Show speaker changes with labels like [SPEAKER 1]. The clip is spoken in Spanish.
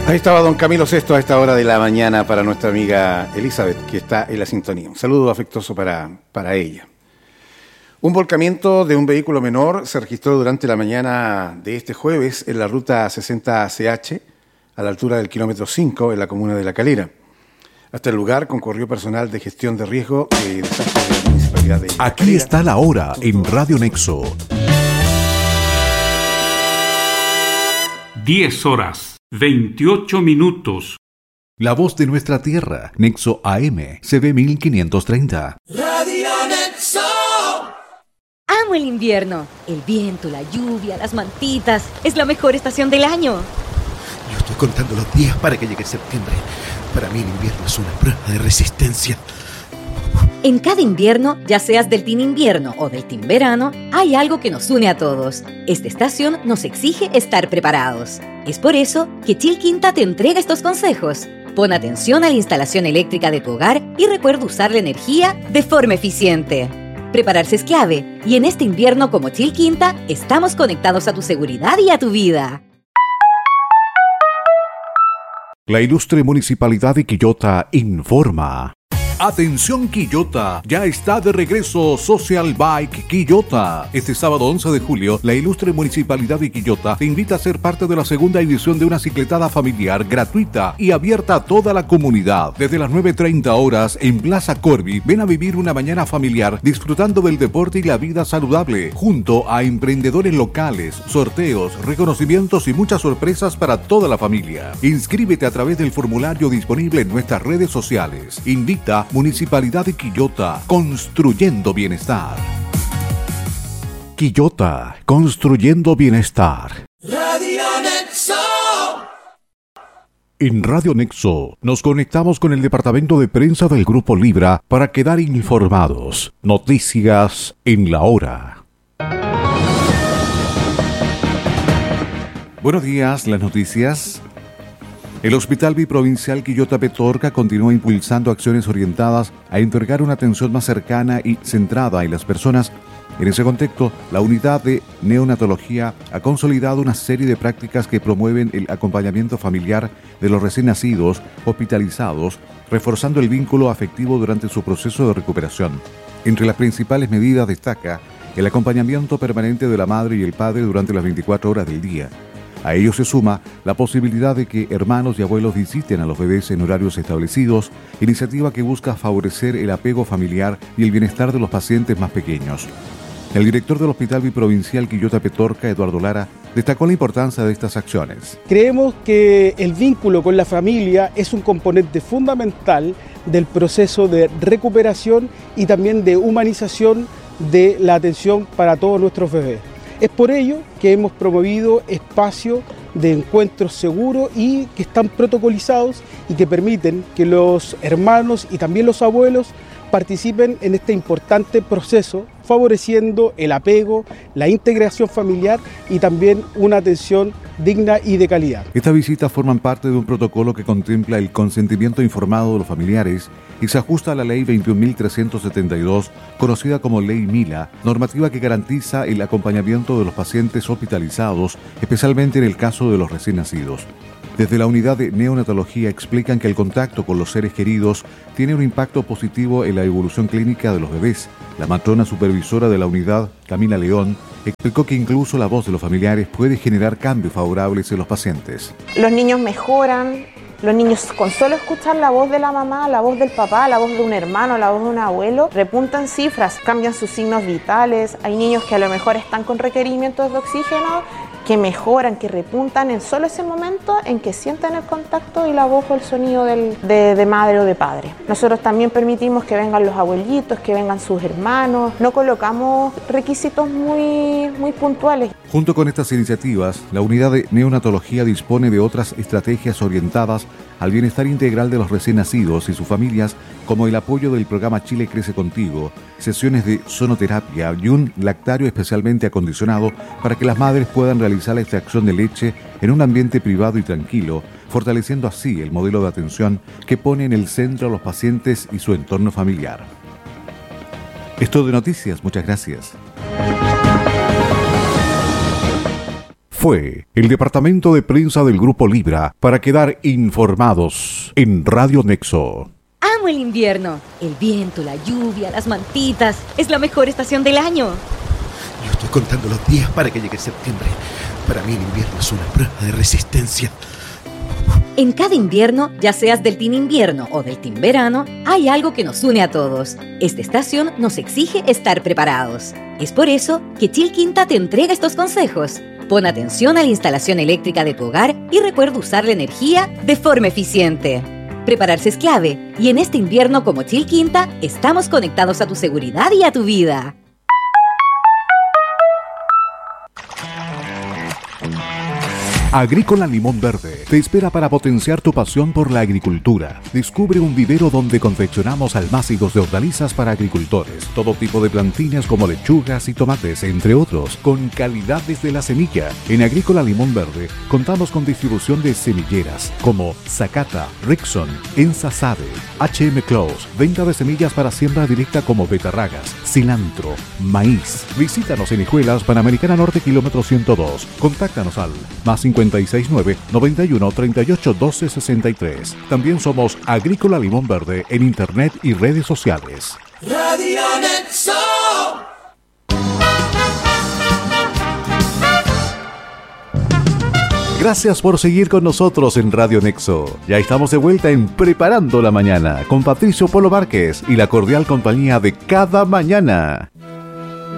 [SPEAKER 1] Ahí estaba don Camilo Sesto a esta hora de la mañana para nuestra amiga Elizabeth, que está en la sintonía. Un saludo afectuoso para ella. Un volcamiento de un vehículo menor se registró durante la mañana de este jueves en la ruta 60CH, a la altura del kilómetro 5, en la comuna de La Calera. Hasta el lugar concurrió personal de gestión de riesgo y desastre de la municipalidad de La Calera.
[SPEAKER 2] Aquí está la hora en Radio Nexo.
[SPEAKER 3] 10 horas, 28 minutos.
[SPEAKER 2] La voz de nuestra tierra, Nexo AM, CB 1530.
[SPEAKER 4] Radio Nexo.
[SPEAKER 5] Amo el invierno. El viento, la lluvia, las mantitas. Es la mejor estación del año.
[SPEAKER 6] Yo estoy contando los días para que llegue septiembre. Para mí el invierno es una prueba de resistencia.
[SPEAKER 5] En cada invierno, ya seas del team invierno o del team verano, hay algo que nos une a todos. Esta estación nos exige estar preparados. Es por eso que Chilquinta te entrega estos consejos. Pon atención a la instalación eléctrica de tu hogar y recuerda usar la energía de forma eficiente. Prepararse es clave, y en este invierno como Chilquinta, estamos conectados a tu seguridad y a tu vida.
[SPEAKER 2] La ilustre Municipalidad de Quillota informa. Atención Quillota, ya está de regreso Social Bike Quillota. Este sábado 11 de julio, la ilustre Municipalidad de Quillota te invita a ser parte de la segunda edición de una cicletada familiar gratuita y abierta a toda la comunidad. Desde las 9:30 horas en Plaza Corby, ven a vivir una mañana familiar disfrutando del deporte y la vida saludable, junto a emprendedores locales, sorteos, reconocimientos y muchas sorpresas para toda la familia. Inscríbete a través del formulario disponible en nuestras redes sociales. Invita Municipalidad de Quillota, construyendo bienestar. Quillota, construyendo bienestar.
[SPEAKER 4] Radio Nexo.
[SPEAKER 2] En Radio Nexo nos conectamos con el departamento de prensa del Grupo Libra para quedar informados. Noticias en la hora. Buenos días, las noticias. El Hospital Biprovincial Quillota Petorca continúa impulsando acciones orientadas a entregar una atención más cercana y centrada en las personas. En ese contexto, la unidad de neonatología ha consolidado una serie de prácticas que promueven el acompañamiento familiar de los recién nacidos hospitalizados, reforzando el vínculo afectivo durante su proceso de recuperación. Entre las principales medidas destaca el acompañamiento permanente de la madre y el padre durante las 24 horas del día. A ello se suma la posibilidad de que hermanos y abuelos visiten a los bebés en horarios establecidos, iniciativa que busca favorecer el apego familiar y el bienestar de los pacientes más pequeños. El director del Hospital Biprovincial Quillota Petorca, Eduardo Lara, destacó la importancia de estas acciones.
[SPEAKER 7] Creemos que el vínculo con la familia es un componente fundamental del proceso de recuperación y también de humanización de la atención para todos nuestros bebés. Es por ello que hemos promovido espacios de encuentros seguros y que están protocolizados y que permiten que los hermanos y también los abuelos participen en este importante proceso, favoreciendo el apego, la integración familiar y también una atención digna y de calidad.
[SPEAKER 2] Estas visitas forman parte de un protocolo que contempla el consentimiento informado de los familiares y se ajusta a la Ley 21.372, conocida como Ley Mila, normativa que garantiza el acompañamiento de los pacientes hospitalizados, especialmente en el caso de los recién nacidos. Desde la unidad de neonatología explican que el contacto con los seres queridos tiene un impacto positivo en la evolución clínica de los bebés. La matrona supervisora de la unidad, Camila León, explicó que incluso la voz de los familiares puede generar cambios favorables en los pacientes.
[SPEAKER 8] Los niños mejoran, los niños con solo escuchar la voz de la mamá, la voz del papá, la voz de un hermano, la voz de un abuelo, repuntan cifras, cambian sus signos vitales. Hay niños que a lo mejor están con requerimientos de oxígeno, que mejoran, que repuntan en solo ese momento en que sienten el contacto y la voz o el sonido de madre o de padre. Nosotros también permitimos que vengan los abuelitos, que vengan sus hermanos. No colocamos requisitos muy puntuales.
[SPEAKER 2] Junto con estas iniciativas, la unidad de neonatología dispone de otras estrategias orientadas al bienestar integral de los recién nacidos y sus familias, como el apoyo del programa Chile Crece Contigo, sesiones de sonoterapia y un lactario especialmente acondicionado para que las madres puedan realizar la extracción de leche en un ambiente privado y tranquilo, fortaleciendo así el modelo de atención que pone en el centro a los pacientes y su entorno familiar. Es todo de noticias, muchas gracias. Fue el departamento de prensa del Grupo Libra para quedar informados en Radio Nexo.
[SPEAKER 5] Amo el invierno. El viento, la lluvia, las mantitas. Es la mejor estación del año.
[SPEAKER 6] Yo estoy contando los días para que llegue septiembre. Para mí el invierno es una prueba de resistencia.
[SPEAKER 5] En cada invierno, ya seas del Team Invierno o del Team Verano, hay algo que nos une a todos. Esta estación nos exige estar preparados. Es por eso que Chilquinta te entrega estos consejos. Pon atención a la instalación eléctrica de tu hogar y recuerda usar la energía de forma eficiente. Prepararse es clave, y en este invierno como Chilquinta, estamos conectados a tu seguridad y a tu vida.
[SPEAKER 2] Agrícola Limón Verde te espera para potenciar tu pasión por la agricultura. Descubre un vivero donde confeccionamos almácigos de hortalizas para agricultores, todo tipo de plantines como lechugas y tomates, entre otros, con calidad desde la semilla. En Agrícola Limón Verde contamos con distribución de semilleras como Zacata, Rickson, Ensasade, HM Close, venta de semillas para siembra directa como betarragas, cilantro, maíz. Visítanos en Hijuelas, Panamericana Norte, kilómetro 102. Contáctanos al +569 91 38 12 63. También somos Agrícola Limón Verde en internet y redes sociales.
[SPEAKER 4] Radio Nexo.
[SPEAKER 2] Gracias por seguir con nosotros en Radio Nexo. Ya estamos de vuelta en Preparando la Mañana con Patricio Polo Márquez y la cordial compañía de cada mañana.